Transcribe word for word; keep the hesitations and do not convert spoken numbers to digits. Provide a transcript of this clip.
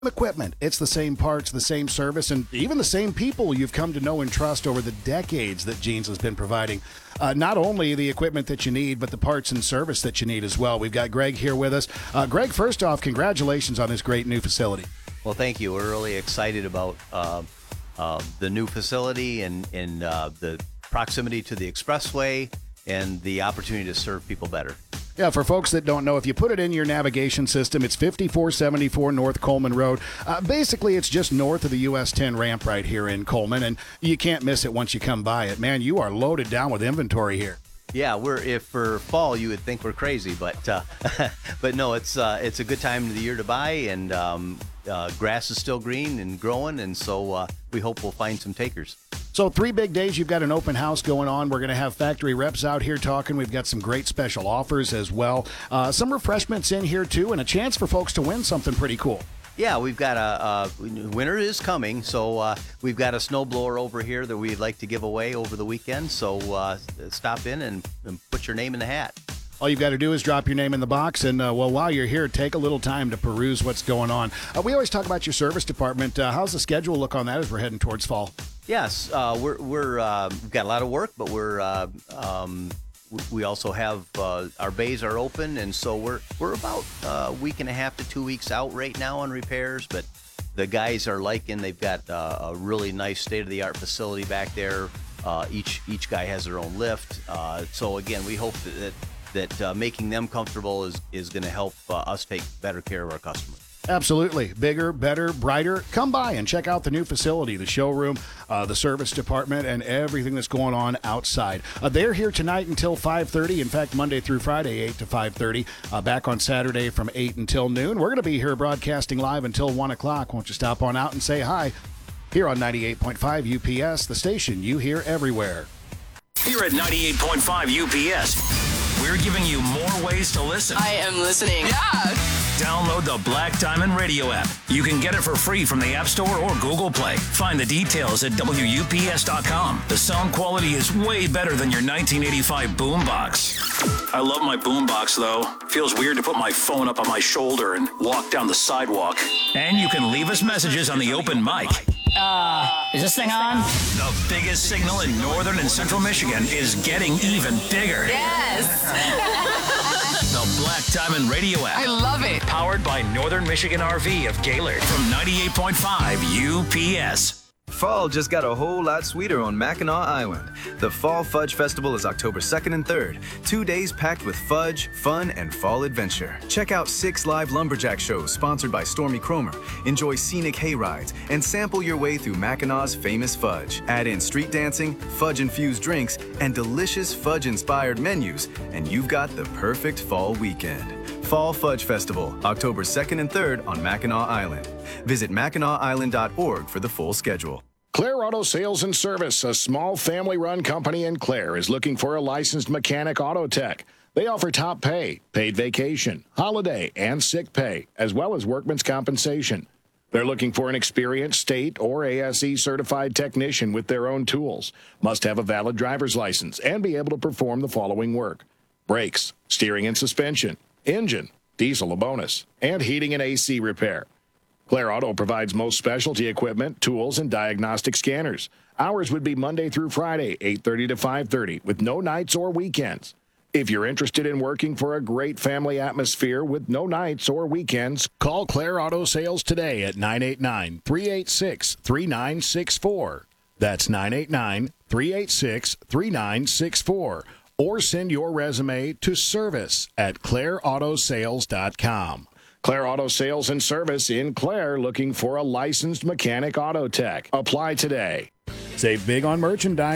equipment. It's the same parts, the same service, and even the same people you've come to know and trust over the decades that Jeans has been providing. Uh, not only the equipment that you need, but the parts and service that you need as well. We've got Greg here with us. Uh, Greg, first off, congratulations on this great new facility. Well, thank you. We're really excited about uh, uh, the new facility and, and uh, the proximity to the expressway and the opportunity to serve people better. Yeah, for folks that don't know, if you put it in your navigation system, it's fifty-four seventy-four North Coleman Road. Uh, basically, it's just north of the U S ten ramp right here in Coleman, and you can't miss it once you come by it. Man, you are loaded down with inventory here. Yeah, we're if for fall you would think we're crazy, but uh, but no, it's uh, it's a good time of the year to buy, and um, uh, grass is still green and growing, and so uh, we hope we'll find some takers. So three big days, you've got an open house going on. We're going to have factory reps out here talking. We've got some great special offers as well. Uh, some refreshments in here, too, and a chance for folks to win something pretty cool. Yeah, we've got a, a winter is coming, so uh, we've got a snowblower over here that we'd like to give away over the weekend. So uh, stop in and, and put your name in the hat. All you've got to do is drop your name in the box, and, uh, well, while you're here, take a little time to peruse what's going on. Uh, we always talk about your service department. Uh, how's the schedule look on that as we're heading towards fall? Yes, uh, we're, we're, uh, we've got a lot of work, but we're uh, um, we also have uh, our bays are open, and so we're we're about a week and a half to two weeks out right now on repairs, but the guys are liking, they've got uh, a really nice state-of-the-art facility back there. Uh, each each guy has their own lift. Uh, so, again, we hope that that uh, making them comfortable is, is going to help uh, us take better care of our customers. Absolutely. Bigger, better, brighter. Come by and check out the new facility, the showroom, uh, the service department, and everything that's going on outside. Uh, they're here tonight until five thirty. In fact, Monday through Friday, eight to five thirty. Uh, back on Saturday from eight until noon. We're going to be here broadcasting live until one o'clock. Won't you stop on out and say hi here on ninety-eight point five U P S, the station you hear everywhere. Here at ninety-eight point five U P S, we're giving you more ways to listen. I am listening. Yeah. Download the Black Diamond Radio app. You can get it for free from the App Store or Google Play. Find the details at W U P S dot com. The sound quality is way better than your nineteen eighty-five boombox. I love my boombox, though. Feels weird to put my phone up on my shoulder and walk down the sidewalk. And you can leave us messages on the open mic. Uh, is this thing on? The biggest signal in northern and central Michigan is getting even bigger. Yes. The Black Diamond Radio app. I love it. Powered by Northern Michigan R V of Gaylord from ninety-eight point five U P S. Fall just got a whole lot sweeter on Mackinac Island. The Fall Fudge Festival is October second and third. Two days packed with fudge, fun, and fall adventure. Check out six live lumberjack shows sponsored by Stormy Cromer. Enjoy scenic hay rides and sample your way through Mackinac's famous fudge. Add in street dancing, fudge-infused drinks, and delicious fudge-inspired menus, and you've got the perfect fall weekend. Fall Fudge Festival, October second and third on Mackinac Island. Visit mackinac island dot org for the full schedule. Claire Auto Sales and Service, a small family-run company in Claire, is looking for a licensed mechanic auto tech. They offer top pay, paid vacation, holiday, and sick pay, as well as workman's compensation. They're looking for an experienced state or A S E certified technician with their own tools, must have a valid driver's license, and be able to perform the following work: brakes, steering and suspension, engine, diesel a bonus, and heating and A C repair. Claire Auto provides most specialty equipment, tools, and diagnostic scanners. Hours would be Monday through Friday, eight thirty to five thirty, with no nights or weekends. If you're interested in working for a great family atmosphere with no nights or weekends, call Claire Auto Sales today at nine eight nine, three eight six, three nine six four. That's nine eight nine, three eight six, three nine six four. Or send your resume to service at claire auto sales dot com. Claire Auto Sales and Service in Claire, looking for a licensed mechanic auto tech. Apply today. Save big on merchandise.